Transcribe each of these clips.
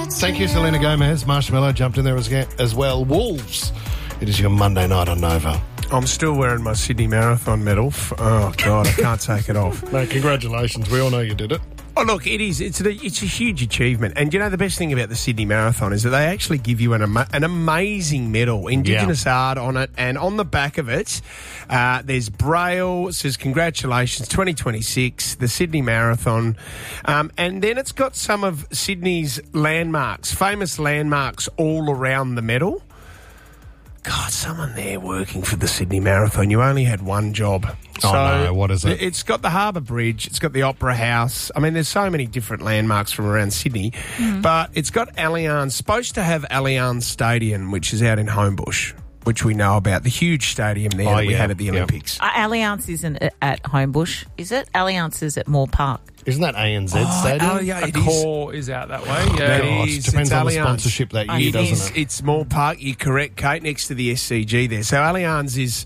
Thank you, Selena Gomez. Marshmallow jumped in there as well. Wolves. It is your Monday night on Nova. I'm still wearing my Sydney Marathon medal. Oh, God, I can't take it off. No, congratulations. We all know you did it. Oh, look, it is. It's a huge achievement. And, you know, the best thing about the Sydney Marathon is that they actually give you an amazing medal, Indigenous art on it. And on the back of it, there's Braille. It says, congratulations, 2026, the Sydney Marathon. And then it's got some of Sydney's landmarks, famous landmarks all around the medal. God, someone there working for the Sydney Marathon. You only had one job. Oh, no. What is it? It's got the Harbour Bridge. It's got the Opera House. I mean, there's so many different landmarks from around Sydney. But it's got Allianz, supposed to have Allianz Stadium, which is out in Homebush, which we know about. The huge stadium there that we had at the Olympics. Allianz isn't at Homebush, is it? Allianz is at Moore Park. Isn't that ANZ Stadium? Oh, yeah, Accor is out that way. Yeah, It depends on the sponsorship that year, doesn't it? It's Moore Park. You're correct, Kate, next to the SCG there. So Allianz is...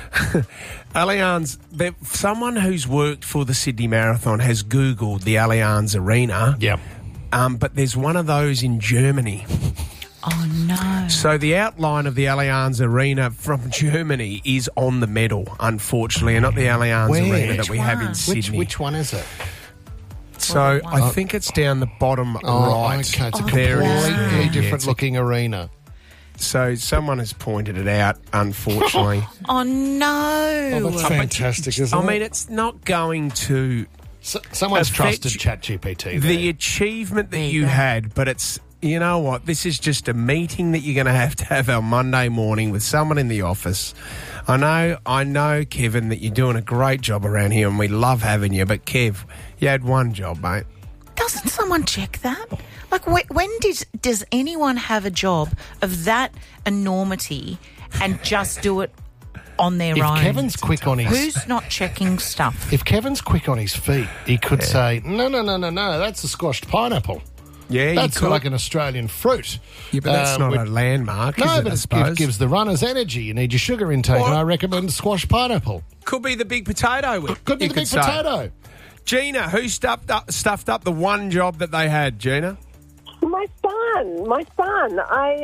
Allianz, someone who's worked for the Sydney Marathon has Googled the Allianz Arena. Yep. But there's one of those in Germany. Oh, no. So the outline of the Allianz Arena from Germany is on the medal, unfortunately, and not the Allianz Arena that we have in Sydney. Which one is it? So I think it's down the bottom right. Okay. It's a There it is. completely different looking arena. So someone has pointed it out, unfortunately. Oh, no. Oh, that's fantastic, isn't it? I mean, it's not going to... Someone's affect trusted ChatGPT there. the achievement that you had, but it's... You know what? This is just a meeting that you're going to have on Monday morning with someone in the office. I know, Kevin, that you're doing a great job around here and we love having you, but Kev, you had one job, mate. Doesn't someone check that? Like, when does anyone have a job of that enormity and just do it on their own? If Kevin's quick on his... Who's not checking stuff? If Kevin's quick on his feet, he could say, no, that's a squashed pineapple. Yeah, that's like an Australian fruit. Yeah, but that's not a landmark, is no, it, but I suppose? it gives the runners energy. You need your sugar intake, and I recommend squashed pineapple. Could be the big potato. Could be the big potato. Gina, who stuffed up the one job that they had, Gina? My son.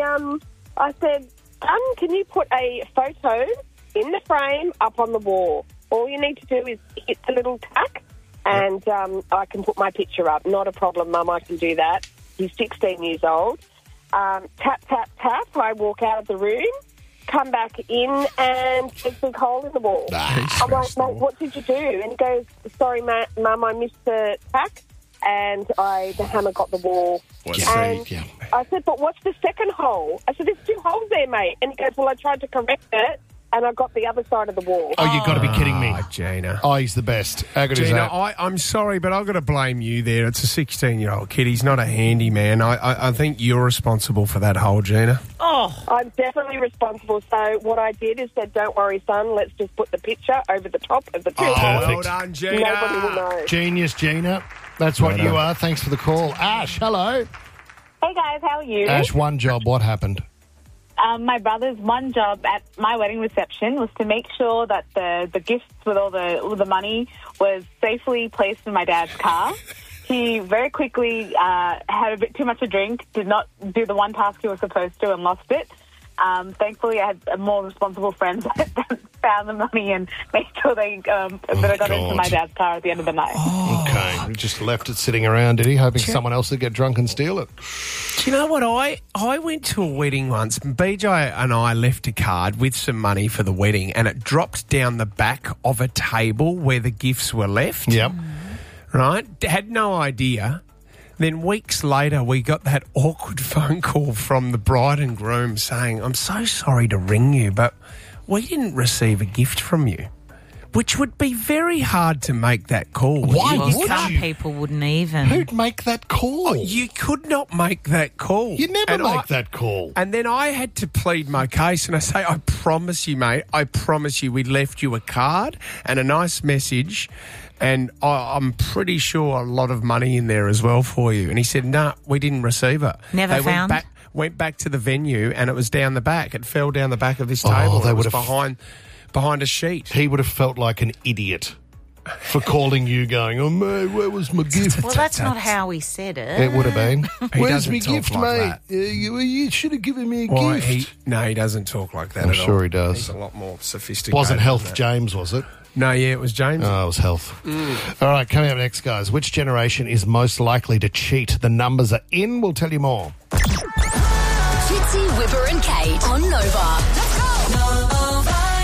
I said, son, can you put a photo in the frame up on the wall? All you need to do is hit the little tack, and I can put my picture up. Not a problem, Mum, I can do that. He's 16 years old. Tap, tap, tap. I walk out of the room, come back in, and there's a big hole in the wall. I'm like, mate, what did you do? And he goes, sorry, Mum, I missed the tack, and the hammer got the wall. I said, but what's the second hole? I said, there's 2 holes there, mate. And he goes, well, I tried to correct it, and I got the other side of the wall. Oh, you've got to be kidding me. Gina. Oh, he's the best. How good is Gina, that? I'm sorry, but I've got to blame you there. It's a 16-year-old kid. He's not a handyman. I think you're responsible for that hole, Gina. Oh, I'm definitely responsible. So what I did is said, don't worry, son, let's just put the picture over the top of the 2 holes. Well done, Gina. Nobody will know. Genius, Gina. That's what you are. Thanks for the call. Ash, hello. Hey, guys, how are you? Ash, one job. What happened? My brother's one job at my wedding reception was to make sure that the gifts with all the money was safely placed in my dad's car. He very quickly had a bit too much to drink, did not do the one task he was supposed to, and lost it. Thankfully, I had more responsible friends that found the money and made sure that I got into my dad's car at the end of the night. Okay. He just left it sitting around, did he? Hoping someone else would get drunk and steal it. Do you know what? I went to a wedding once, and BJ and I left a card with some money for the wedding, and it dropped down the back of a table where the gifts were left. Yep. Right? Had no idea. Then weeks later, we got that awkward phone call from the bride and groom saying, I'm so sorry to ring you, but we didn't receive a gift from you. Which would be very hard to make that call. Why Well, would some you? people wouldn't even. Who'd make that call? You could not make that call. You never make that call. And then I had to plead my case and I say, I promise you, mate, I promise you we left you a card and a nice message and I'm pretty sure a lot of money in there as well for you. And he said, nah, we didn't receive it. Never found? Went back to the venue and it was down the back. It fell down the back of this table. they It was would have behind a sheet. He would have felt like an idiot. for calling you going, oh, mate, where was my gift? Well, that's not how he said it. It would have been. Where's doesn't my talk gift, like mate? that. You should have given me a Well, gift. he doesn't talk like that I'm at all. sure he does. He's a lot more sophisticated. Wasn't than Health that. James, was it? No, yeah, it was James. Oh, it was Health. All right, coming up next, guys. Which generation is most likely to cheat? The numbers are in. We'll tell you more. Fitzy, Whipper and Kate on Nova. Let's go.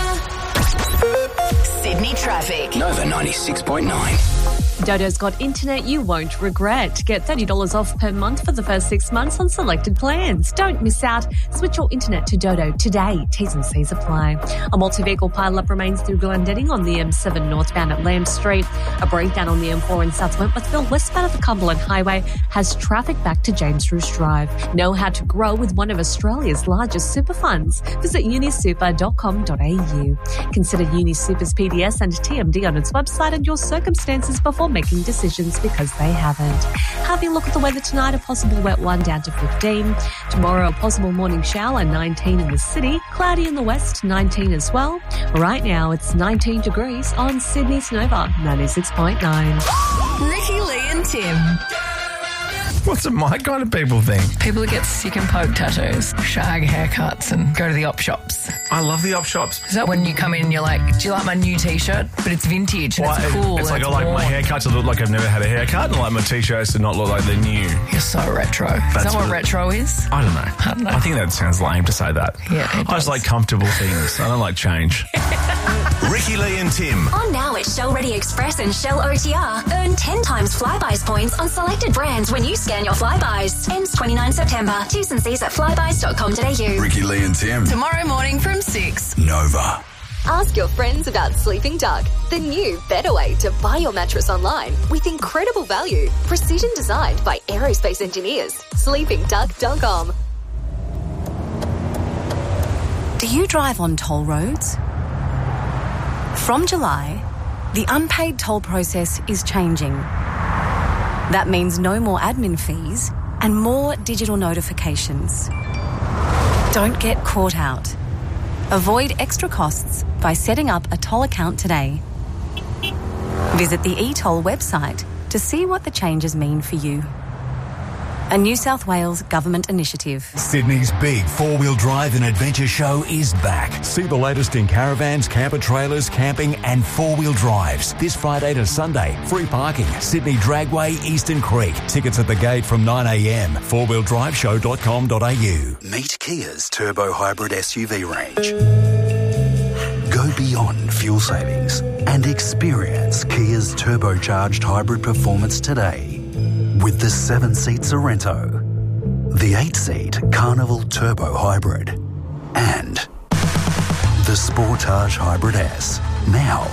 Nova. Sydney traffic. Nova 96.9. Dodo's got internet you won't regret. Get $30 off per month for the first 6 months on selected plans. Don't miss out. Switch your internet to Dodo today. T's and C's apply. A multi-vehicle pile-up remains through Glendinning on the M7 northbound at Lamb Street. A breakdown on the M4 in South Wentworthville westbound of the Cumberland Highway has traffic back to James Roos Drive. Know how to grow with one of Australia's largest super funds. Visit unisuper.com.au. Consider Unisuper's PDS and TMD on its website and your circumstances before making decisions because they haven't. Having a look at the weather tonight, a possible wet one down to 15. Tomorrow, a possible morning shower, 19 in the city. Cloudy in the west, 19 as well. Right now, it's 19 degrees on Sydney's Nova, 96.9. Ricky, Lee and Tim. What's it my kind of people thing? People that get sick and poke tattoos, shag haircuts and go to the op shops. I love the op shops. Is that when you come in and you're like, do you like my new T-shirt? But it's vintage and it's cool. It's like and I like my worn. haircut to look like I've never had a haircut, and I like my T-shirts to not look like they're new. You're so retro. Is that what retro is? I don't know. I don't know. I think that sounds lame to say that. Yeah, it I just does. like comfortable things. I don't like change. Ricky, Lee and Tim. On now at Shell Ready Express and Shell OTR. Earn 10 times Flybuys points on selected brands when you scan your Flybuys. Ends 29 September. T's and C's at flybuys.com.au. Ricky, Lee and Tim. Tomorrow morning from 6. Nova. Ask your friends about Sleeping Duck, the new, better way to buy your mattress online with incredible value. Precision designed by aerospace engineers. SleepingDuck.com. Do you drive on toll roads? From July, the unpaid toll process is changing. That means no more admin fees and more digital notifications. Don't get caught out. Avoid extra costs by setting up a toll account today. Visit the eToll website to see what the changes mean for you. A New South Wales government initiative. Sydney's big four-wheel drive and adventure show is back. See the latest in caravans, camper trailers, camping and four-wheel drives. This Friday to Sunday. Free parking. Sydney Dragway, Eastern Creek. Tickets at the gate from 9 a.m. fourwheeldriveshow.com.au. Meet Kia's turbo hybrid SUV range. Go beyond fuel savings and experience Kia's turbocharged hybrid performance today. With the 7-seat Sorrento, the 8-seat Carnival Turbo Hybrid, and the Sportage Hybrid S, now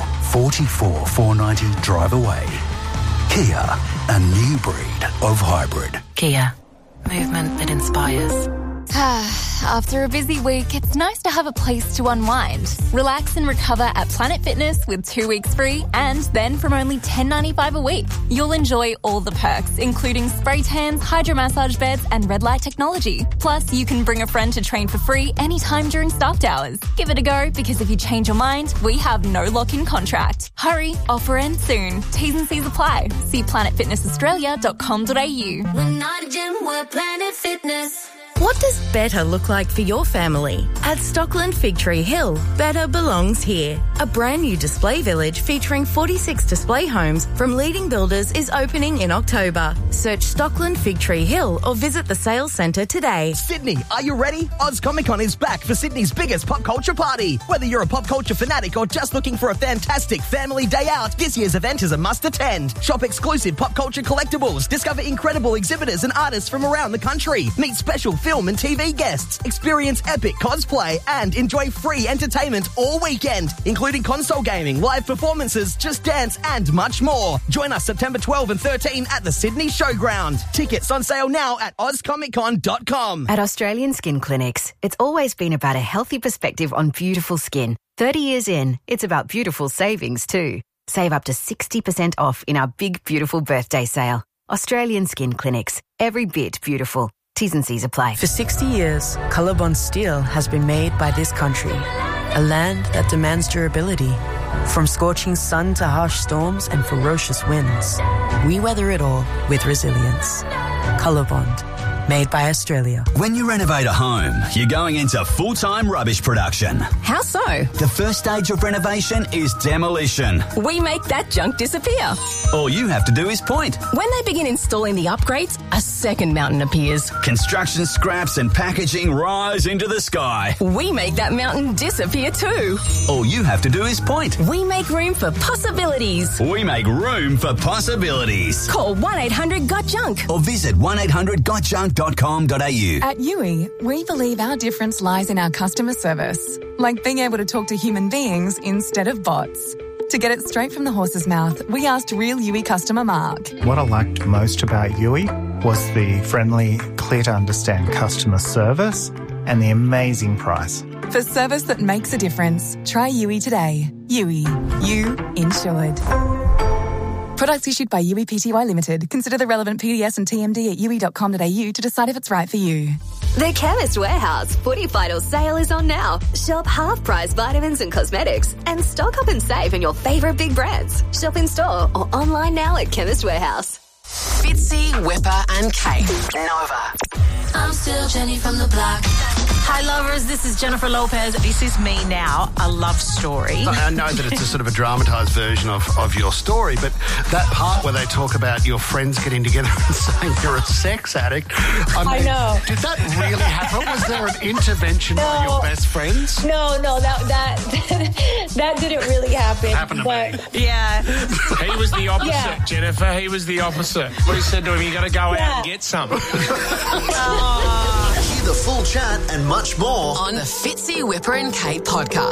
$44,490 drive away. Kia, a new breed of hybrid. Kia. Movement that inspires. After a busy week, it's nice to have a place to unwind. Relax and recover at Planet Fitness with 2 weeks free, and then from only $10.95 a week. You'll enjoy all the perks, including spray tans, hydromassage beds, and red light technology. Plus, you can bring a friend to train for free anytime during staffed hours. Give it a go, because if you change your mind, we have no lock-in contract. Hurry, offer ends soon. T's and C's apply. See planetfitnessaustralia.com.au. We're not a gym, we're Planet Fitness. What does better look like for your family? At Stockland Fig Tree Hill, better belongs here. A brand new display village featuring 46 display homes from leading builders is opening in October. Search Stockland Fig Tree Hill or visit the sales centre today. Sydney, are you ready? Oz Comic Con is back for Sydney's biggest pop culture party. Whether you're a pop culture fanatic or just looking for a fantastic family day out, this year's event is a must attend. Shop exclusive pop culture collectibles, discover incredible exhibitors and artists from around the country, meet special film and TV guests, experience epic cosplay, and enjoy free entertainment all weekend, including console gaming, live performances, Just Dance, and much more. Join us September 12 and 13 at the Sydney Showground. Tickets on sale now at ozcomiccon.com. At Australian Skin Clinics, it's always been about a healthy perspective on beautiful skin. 30 years in, it's about beautiful savings too. Save up to 60% off in our big, beautiful birthday sale. Australian Skin Clinics. Every bit beautiful. T's and C's apply. For 60 years, Colorbond steel has been made by this country, a land that demands durability, From scorching sun to harsh storms and ferocious winds, we weather it all with resilience. Colorbond, made by Australia. When you renovate a home, you're going into full-time rubbish production. How so? The first stage of renovation is demolition. We make that junk disappear. All you have to do is point. When they begin installing the upgrades, a second mountain appears. Construction scraps and packaging rise into the sky. We make that mountain disappear too. All you have to do is point. We make room for possibilities. We make room for possibilities. Call 1-800-GOT-JUNK or visit 1-800-GOTJUNK.com.au. At Yui, we believe our difference lies in our customer service, like being able to talk to human beings instead of bots. To get it straight from the horse's mouth, we asked real Yui customer Mark. What I liked most about Yui was the friendly, clear-to-understand customer service and the amazing price. For service that makes a difference, try Yui today. Yui, you insured. Products issued by Yui Pty Limited. Consider the relevant PDS and TMD at yui.com.au to decide if it's right for you. The Chemist Warehouse Footy Vital sale is on now. Shop half-price vitamins and cosmetics and stock up and save on your favourite big brands. Shop in store or online now at Chemist Warehouse. Fitzy, Whipper and Kate. Nova. I'm still Jenny from the block. Hi, lovers. This is Jennifer Lopez. This is Me Now, a love story. I know that it's a sort of a dramatised version of your story, but that part where they talk about your friends getting together and saying you're a sex addict, I know. Did that really happen? Was there an intervention by your best friends? No, that didn't really happen. Happened to me. Yeah. He was the opposite, Yeah. Jennifer. He was the opposite. What he said to him, you got to go out and get some. Hear the full chat and much more on the Fitzy, Whipper and Kate podcast.